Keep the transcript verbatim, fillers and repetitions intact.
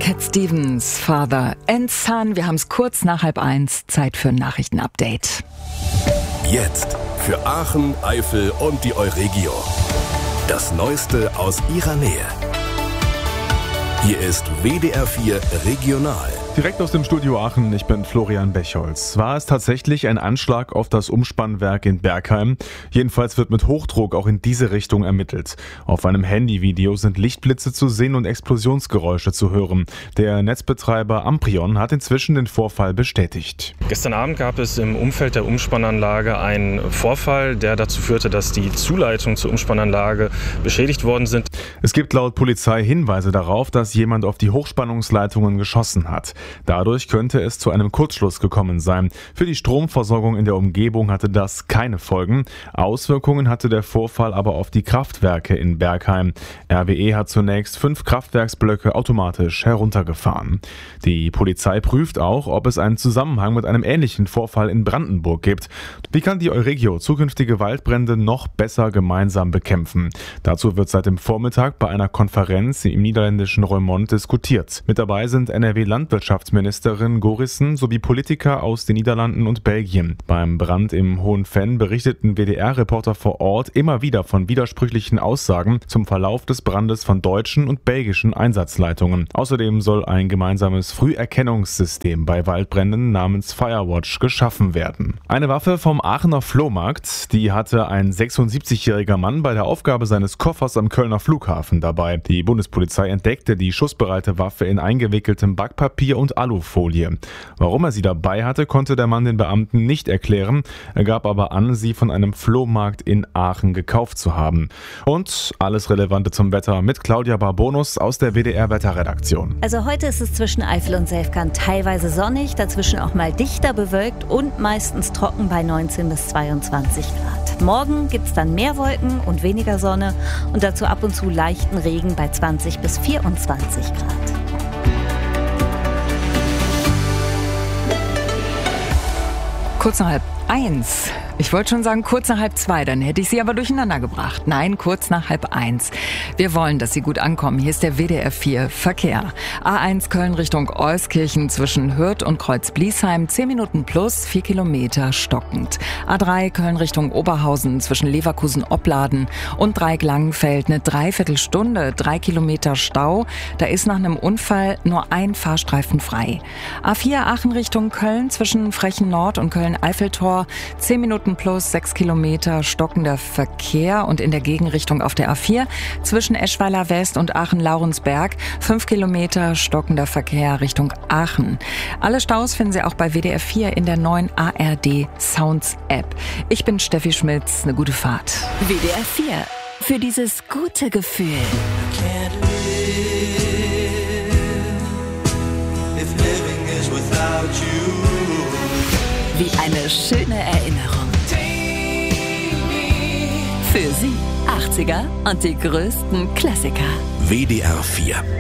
Cat Stevens, Father and Son. Wir haben es kurz nach halb eins. Zeit für ein Nachrichtenupdate. Jetzt für Aachen, Eifel und die Euregio. Das Neueste aus ihrer Nähe. Hier ist W D R vier Regional. Direkt aus dem Studio Aachen, ich bin Florian Bechholz. War es tatsächlich ein Anschlag auf das Umspannwerk in Bergheim? Jedenfalls wird mit Hochdruck auch in diese Richtung ermittelt. Auf einem Handyvideo sind Lichtblitze zu sehen und Explosionsgeräusche zu hören. Der Netzbetreiber Amprion hat inzwischen den Vorfall bestätigt. Gestern Abend gab es im Umfeld der Umspannanlage einen Vorfall, der dazu führte, dass die Zuleitungen zur Umspannanlage beschädigt worden sind. Es gibt laut Polizei Hinweise darauf, dass jemand auf die Hochspannungsleitungen geschossen hat. Dadurch könnte es zu einem Kurzschluss gekommen sein. Für die Stromversorgung in der Umgebung hatte das keine Folgen. Auswirkungen hatte der Vorfall aber auf die Kraftwerke in Bergheim. R W E hat zunächst fünf Kraftwerksblöcke automatisch heruntergefahren. Die Polizei prüft auch, ob es einen Zusammenhang mit einem ähnlichen Vorfall in Brandenburg gibt. Wie kann die Euregio zukünftige Waldbrände noch besser gemeinsam bekämpfen? Dazu wird seit dem Vormittag bei einer Konferenz im niederländischen Roermond diskutiert. Mit dabei sind N R W-Landwirtschaftsministerin Gorissen sowie Politiker aus den Niederlanden und Belgien. Beim Brand im Hohen Venn berichteten W D R-Reporter vor Ort immer wieder von widersprüchlichen Aussagen zum Verlauf des Brandes von deutschen und belgischen Einsatzleitungen. Außerdem soll ein gemeinsames Früherkennungssystem bei Waldbränden namens Firewatch geschaffen werden. Eine Waffe vom Aachener Flohmarkt, die hatte ein sechsundsiebzigjähriger Mann bei der Aufgabe seines Koffers am Kölner Flughafen dabei. Die Bundespolizei entdeckte die schussbereite Waffe in eingewickeltem Backpapier und Alufolie. Warum er sie dabei hatte, konnte der Mann den Beamten nicht erklären. Er gab aber an, sie von einem Flohmarkt in Aachen gekauft zu haben. Und alles Relevante zum Wetter mit Claudia Barbonus aus der W D R-Wetterredaktion. Also heute ist es zwischen Eifel und Selfkant teilweise sonnig, dazwischen auch mal dichter bewölkt und meistens trocken bei neunzehn bis zweiundzwanzig Grad. Morgen gibt es dann mehr Wolken und weniger Sonne und dazu ab und zu leichten Regen bei zwanzig bis vierundzwanzig Grad. Kurz nach halb eins. Ich wollte schon sagen kurz nach halb zwei, dann hätte ich Sie aber durcheinander gebracht. Nein, kurz nach halb eins. Wir wollen, dass Sie gut ankommen. Hier ist der W D R vier Verkehr. A eins Köln Richtung Euskirchen zwischen Hürth und Kreuz-Bliesheim, zehn Minuten plus, vier Kilometer stockend. A drei Köln Richtung Oberhausen zwischen Leverkusen-Opladen und Dreieck-Langenfeld eine Dreiviertelstunde, drei Kilometer Stau. Da ist nach einem Unfall nur ein Fahrstreifen frei. A vier Aachen Richtung Köln zwischen Frechen-Nord und Köln-Eiffeltor, zehn Minuten plus, sechs Kilometer stockender Verkehr und in der Gegenrichtung auf der A vier zwischen Eschweiler West und Aachen-Laurensberg, fünf Kilometer stockender Verkehr Richtung Aachen. Alle Staus finden Sie auch bei W D R vier in der neuen A R D Sounds App. Ich bin Steffi Schmitz, eine gute Fahrt. W D R vier, für dieses gute Gefühl. Wie eine schöne Erinnerung. Für Sie achtziger und die größten Klassiker. W D R vier